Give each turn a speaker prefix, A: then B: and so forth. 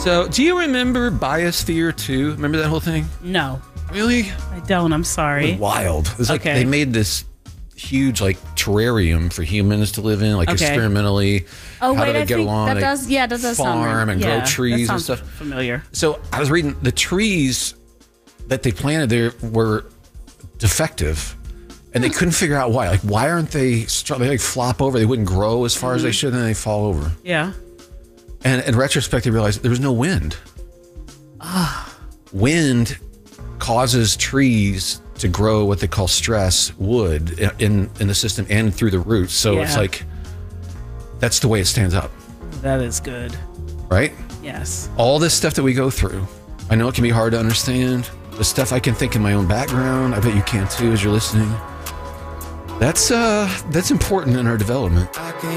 A: So, do you remember Biosphere 2? Remember that whole thing?
B: No.
A: Really?
B: I don't. I'm sorry.
A: It was wild. It was like
B: Okay.
A: they made this huge like terrarium for humans to live in, like experimentally.
C: Oh,
A: how
C: wait,
A: do they
C: I
A: get
C: think
A: along?
C: that does sound
A: farm
C: right.
A: and grow trees
B: that
A: and
B: sounds
A: stuff.
B: familiar.
A: So I was reading the trees that they planted there were defective, and they couldn't figure out why. Like, why aren't they? They like flop over. They wouldn't grow as far as they should, and they fall over.
B: Yeah.
A: And in retrospect, they realized there was no wind. Wind causes trees to grow what they call stress wood in the system and through the roots. So it's like that's the way it stands up.
B: That is good.
A: Right?
B: Yes.
A: All this stuff that we go through, I know it can be hard to understand. The stuff I can think in my own background, I bet you can too as you're listening. That's important in our development.